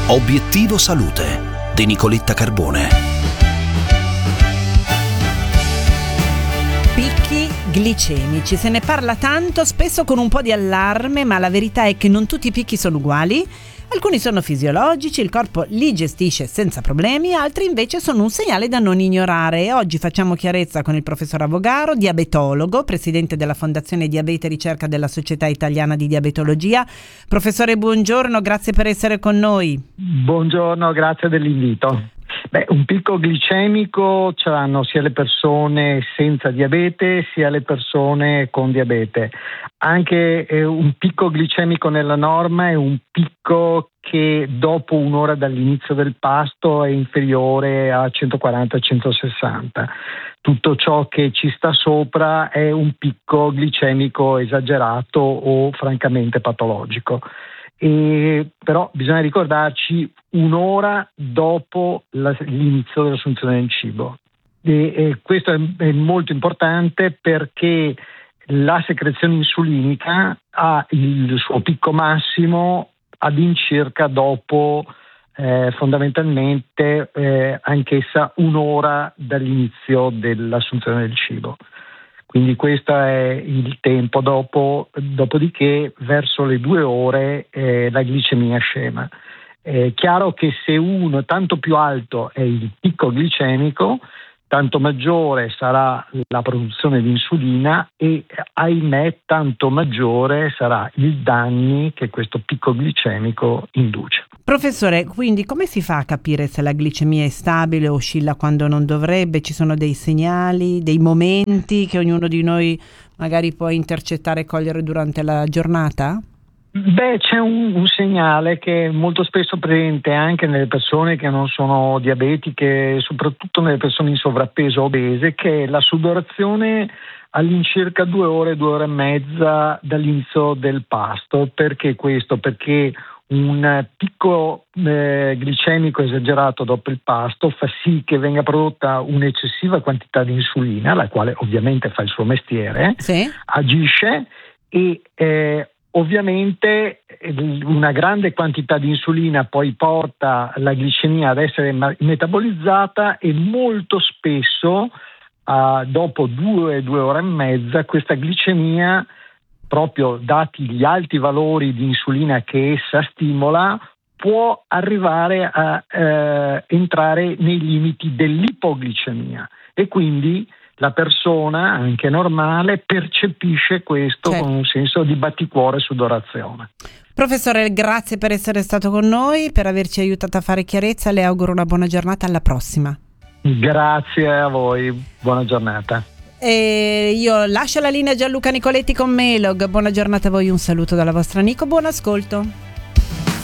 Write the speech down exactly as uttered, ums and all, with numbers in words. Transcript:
Obiettivo Salute di Nicoletta Carbone. Picchi glicemici, se ne parla tanto, spesso con un po' di allarme, ma la verità è che non tutti i picchi sono uguali. Alcuni sono fisiologici, il corpo li gestisce senza problemi, altri invece sono un segnale da non ignorare. Oggi facciamo chiarezza con il professor Avogaro, diabetologo, presidente della Fondazione Diabete e Ricerca della Società Italiana di Diabetologia. Professore, buongiorno, grazie per essere con noi. Buongiorno, grazie dell'invito. Beh, un picco glicemico ce l'hanno sia le persone senza diabete sia le persone con diabete. Anche eh, un picco glicemico nella norma è un picco che dopo un'ora dall'inizio del pasto è inferiore a centoquaranta centosessanta. Tutto ciò che ci sta sopra è un picco glicemico esagerato o francamente patologico. E però bisogna ricordarci un'ora dopo la, l'inizio dell'assunzione del cibo e, e questo è, è molto importante perché la secrezione insulinica ha il suo picco massimo all'incirca dopo eh, fondamentalmente eh, anch'essa un'ora dall'inizio dell'assunzione del cibo. Quindi questo è il tempo, dopo, dopodiché verso le due ore eh, la glicemia scema. È chiaro che se uno, tanto più alto è il picco glicemico, tanto maggiore sarà la produzione di insulina e ahimè tanto maggiore sarà il danni che questo picco glicemico induce. Professore, quindi come si fa a capire se la glicemia è stabile o oscilla quando non dovrebbe? Ci sono dei segnali, dei momenti che ognuno di noi magari può intercettare e cogliere durante la giornata? Beh, c'è un, un segnale che è molto spesso presente anche nelle persone che non sono diabetiche, soprattutto nelle persone in sovrappeso obese, che è la sudorazione all'incirca due ore, due ore e mezza dall'inizio del pasto. Perché questo? Perché un picco eh, glicemico esagerato dopo il pasto fa sì che venga prodotta un'eccessiva quantità di insulina, la quale ovviamente fa il suo mestiere, sì. Agisce e eh, ovviamente una grande quantità di insulina poi porta la glicemia ad essere metabolizzata e molto spesso uh, dopo due, due ore e mezza questa glicemia, proprio dati gli alti valori di insulina che essa stimola, può arrivare a eh, entrare nei limiti dell'ipoglicemia e quindi la persona, anche normale, percepisce questo certo. Con un senso di batticuore e sudorazione. Professore, grazie per essere stato con noi, per averci aiutato a fare chiarezza. Le auguro una buona giornata, alla prossima. Grazie a voi, buona giornata. E io lascio la linea a Gianluca Nicoletti con Melog. Buona giornata a voi, un saluto dalla vostra Nico, buon ascolto.